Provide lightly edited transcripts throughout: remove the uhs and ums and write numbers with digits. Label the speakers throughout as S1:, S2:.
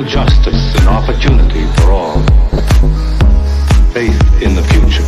S1: equal justice and opportunity for all. Faith in the future.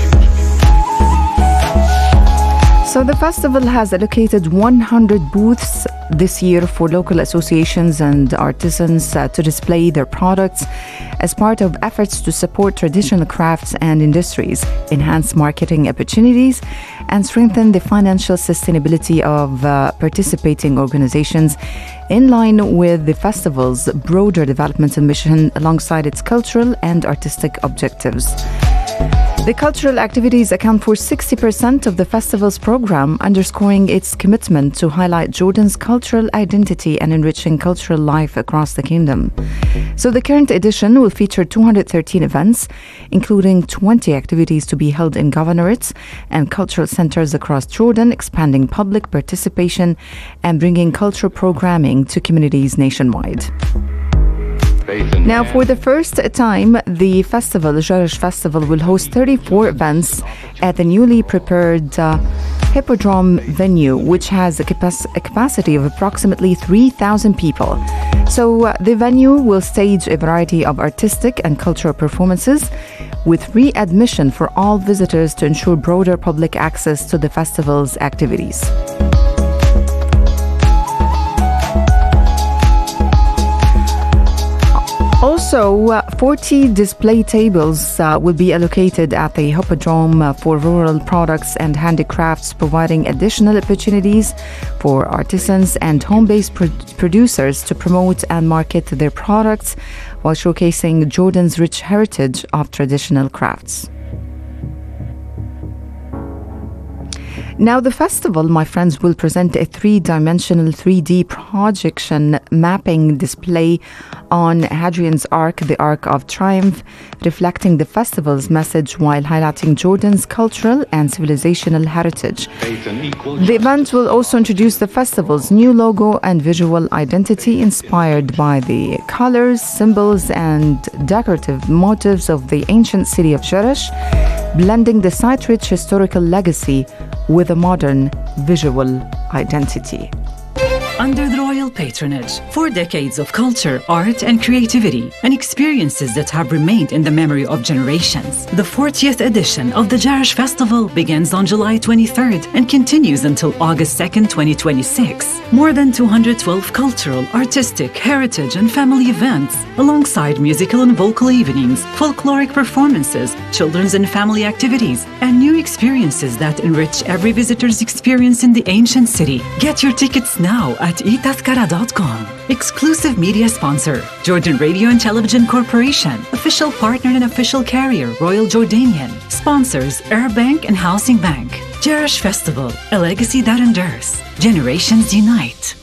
S2: So the festival has allocated 100 booths this year for local associations and artisans to display their products as part of efforts to support traditional crafts and industries, enhance marketing opportunities, and strengthen the financial sustainability of participating organizations in line with the festival's broader developmental mission alongside its cultural and artistic objectives. The cultural activities account for 60% of the festival's program, underscoring its commitment to highlight Jordan's cultural identity and enriching cultural life across the kingdom. So the current edition will feature 213 events, including 20 activities to be held in governorates and cultural centers across Jordan, expanding public participation and bringing cultural programming to communities nationwide. Now, for the first time, the festival, the Jerash Festival, will host 34 events at the newly prepared Hippodrome venue, which has a capacity of approximately 3,000 people. So the venue will stage a variety of artistic and cultural performances with free admission for all visitors to ensure broader public access to the festival's activities. Also, 40 display tables will be allocated at the Hippodrome for rural products and handicrafts, providing additional opportunities for artisans and home-based producers to promote and market their products while showcasing Jordan's rich heritage of traditional crafts. Now, the festival, my friends, will present a three-dimensional 3D projection mapping display on Hadrian's Ark, the Ark of Triumph, reflecting the festival's message while highlighting Jordan's cultural and civilizational heritage. The event will also introduce the festival's new logo and visual identity inspired by the colors, symbols, and decorative motifs of the ancient city of Jerash, blending the site-rich historical legacy with a modern visual identity.
S3: Under the royal patronage, 4 decades of culture, art, and creativity, and experiences that have remained in the memory of generations. The 40th edition of the Jerash Festival begins on July 23rd and continues until August 2nd, 2026. More than 212 cultural, artistic, heritage, and family events, alongside musical and vocal evenings, folkloric performances, children's and family activities, and new experiences that enrich every visitor's experience in the ancient city. Get your tickets now at etazkara.com. Exclusive media sponsor, Jordan Radio and Television Corporation. Official partner and official carrier, Royal Jordanian. Sponsors, Air Bank and Housing Bank. Jerash Festival, a legacy that endures. Generations unite.